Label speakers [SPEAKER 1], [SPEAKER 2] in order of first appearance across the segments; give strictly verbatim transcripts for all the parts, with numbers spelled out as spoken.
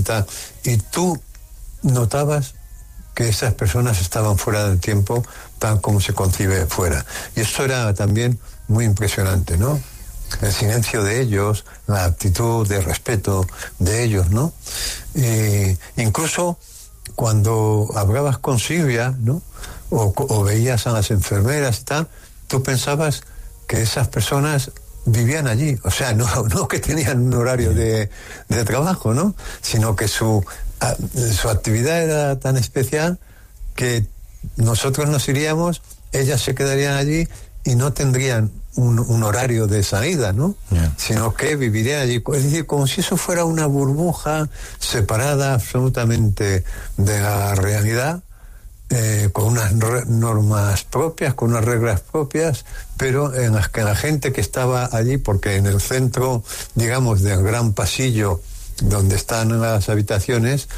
[SPEAKER 1] tal. Y tú notabas que esas personas estaban fuera del tiempo, tal como se concibe fuera. Y esto era también muy impresionante, ¿no? El silencio de ellos, la actitud de respeto de ellos, ¿no? E incluso cuando hablabas con Silvia, ¿no? O, o veías a las enfermeras y tal, tú pensabas que esas personas vivían allí, o sea, no, no que tenían un horario de, de trabajo, ¿no? Sino que su, a, su actividad era tan especial que nosotros nos iríamos, ellas se quedarían allí y no tendrían un, un horario de salida, ¿no? Yeah. Sino que vivirían allí, es decir, como si eso fuera una burbuja separada absolutamente de la realidad, eh, con unas normas propias, con unas reglas propias, pero en las que la gente que estaba allí, porque en el centro, digamos, del gran pasillo donde están las habitaciones,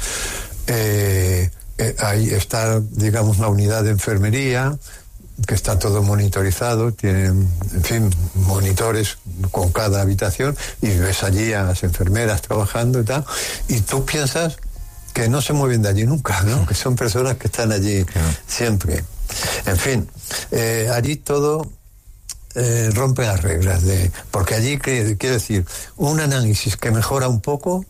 [SPEAKER 1] eh, eh, ahí está, digamos, la unidad de enfermería, que está todo monitorizado, tienen, en fin, monitores con cada habitación, y ves allí a las enfermeras trabajando y tal, y tú piensas que no se mueven de allí nunca, ¿no? Que son personas que están allí siempre. En fin, eh, allí todo eh, rompe las reglas, de porque allí, quiero decir, un análisis que mejora un poco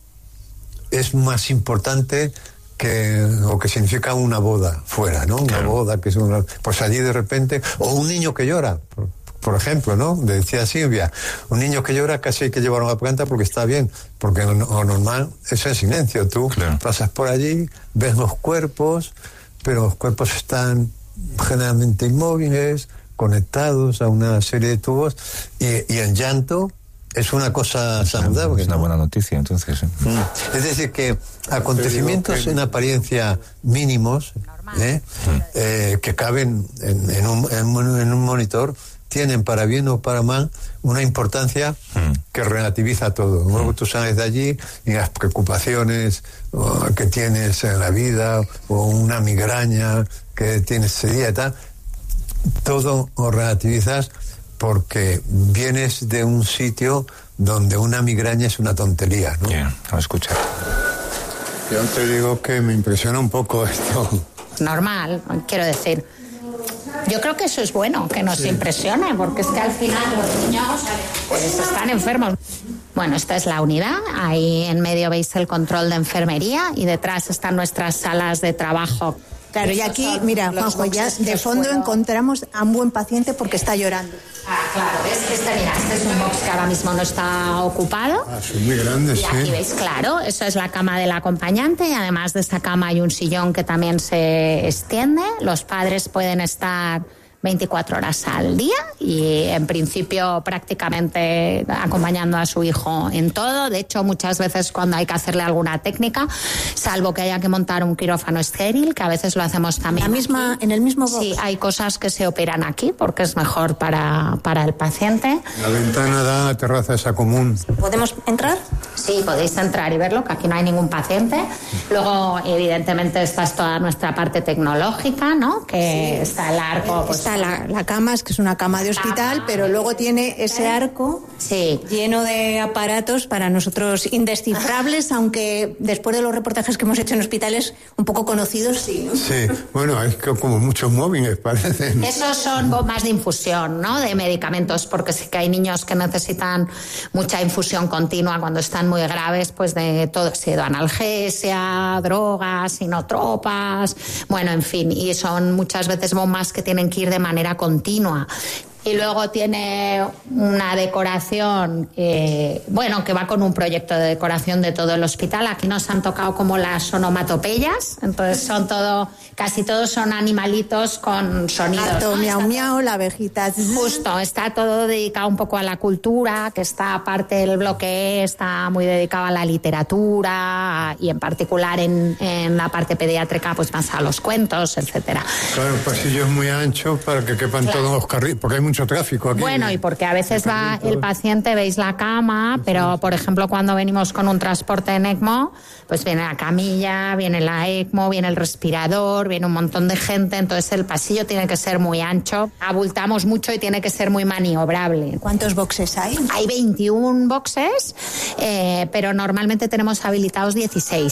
[SPEAKER 1] es más importante que lo que significa una boda fuera, ¿no? Una claro. boda que es una... Pues allí de repente... O un niño que llora, por, por ejemplo, ¿no? Decía Silvia, un niño que llora casi hay que llevarlo a la planta porque está bien, porque lo, lo normal es el silencio. Tú claro. pasas por allí, ves los cuerpos, pero los cuerpos están generalmente inmóviles, conectados a una serie de tubos, y, y el llanto es una cosa saludable.
[SPEAKER 2] Es una buena noticia, entonces. ¿eh?
[SPEAKER 1] Mm. Es decir, que acontecimientos en apariencia mínimos, ¿eh? Eh, que caben en, en, un, en, un, en un monitor, tienen, para bien o para mal, una importancia mm. que relativiza todo. Luego mm. tú sales de allí y las preocupaciones oh, que tienes en la vida, o una migraña que tienes ese día y tal, todo lo relativizas, porque vienes de un sitio donde una migraña es una tontería, ¿no?
[SPEAKER 2] Yeah, vamos a escuchar.
[SPEAKER 1] Yo te digo que me impresiona un poco esto.
[SPEAKER 3] Normal, quiero decir. Yo creo que eso es bueno, que nos sí. impresione, porque es que al final los niños pues están enfermos. Bueno, esta es la unidad, ahí en medio veis el control de enfermería y detrás están nuestras salas de trabajo.
[SPEAKER 4] Claro, y aquí, mira, Juanjo, ya de fondo puedo... encontramos a un buen paciente porque está llorando.
[SPEAKER 3] Ah, claro, ¿ves? Este, mira, este es un box que ahora mismo no está ocupado.
[SPEAKER 1] Ah, son muy grandes,
[SPEAKER 3] y aquí
[SPEAKER 1] sí.
[SPEAKER 3] veis, claro, eso es la cama del acompañante, y además de esta cama hay un sillón que también se extiende. Los padres pueden estar veinticuatro horas al día y en principio prácticamente acompañando a su hijo en todo. De hecho, muchas veces cuando hay que hacerle alguna técnica, salvo que haya que montar un quirófano estéril, que a veces lo hacemos también
[SPEAKER 4] la misma, en el mismo box.
[SPEAKER 3] Sí, hay cosas que se operan aquí porque es mejor para, para el paciente.
[SPEAKER 1] La ventana da a terraza esa común.
[SPEAKER 4] ¿Podemos entrar?
[SPEAKER 3] Sí, podéis entrar y verlo, que aquí no hay ningún paciente. Luego, evidentemente, esta es toda nuestra parte tecnológica, ¿no? Que sí. está el arco... Pues,
[SPEAKER 4] está la, la cama, es que es una cama de hospital, cama, pero luego tiene ese arco
[SPEAKER 3] sí.
[SPEAKER 4] lleno de aparatos para nosotros indescifrables, aunque después de los reportajes que hemos hecho en hospitales un poco conocidos, sí, ¿no?
[SPEAKER 1] Sí, bueno, hay como muchos móviles, parecen.
[SPEAKER 3] Esos son bombas de infusión, ¿no? De medicamentos, porque sí que hay niños que necesitan mucha infusión continua cuando están muy graves, pues de todo, analgesia, drogas, inotropas, bueno, en fin, y son muchas veces bombas que tienen que ir de manera continua. Y luego tiene una decoración, eh, bueno, que va con un proyecto de decoración de todo el hospital. Aquí nos han tocado como las onomatopeyas, entonces son todo, casi todos son animalitos con sonidos.
[SPEAKER 4] Gato,
[SPEAKER 3] ¿no?
[SPEAKER 4] miau, miau, la abejita.
[SPEAKER 3] Justo, está todo dedicado un poco a la cultura, que está aparte del bloque, está muy dedicado a la literatura y en particular en, en la parte pediátrica, pues más a los cuentos, etcétera.
[SPEAKER 1] Claro, el pasillo es muy ancho para que quepan claro. todos los carriles, porque hay mucho tráfico aquí.
[SPEAKER 3] Bueno, y porque a veces va el paciente, veis la cama, pero por ejemplo cuando venimos con un transporte en ECMO, pues viene la camilla, viene la ECMO, viene el respirador, viene un montón de gente, entonces el pasillo tiene que ser muy ancho, abultamos mucho y tiene que ser muy maniobrable.
[SPEAKER 4] ¿Cuántos boxes hay?
[SPEAKER 3] Hay veintiún boxes, eh, pero normalmente tenemos habilitados dieciséis.